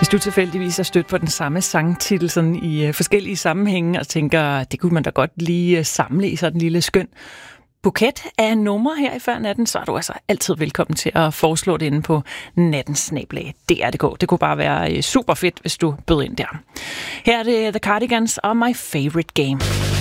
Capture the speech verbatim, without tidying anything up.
Hvis du tilfældigvis har stødt på den samme sangtitel sådan i øh, forskellige sammenhænge og tænker, det kunne man da godt lige øh, samle i sådan en lille skøn buket af numre her i Før Natten, så er du altså altid velkommen til at foreslå det inde på nattens snabel-a punktum d r punktum d k. Det kunne bare være øh, super fedt, hvis du bød ind der. Her er det The Cardigans og My Favorite Game.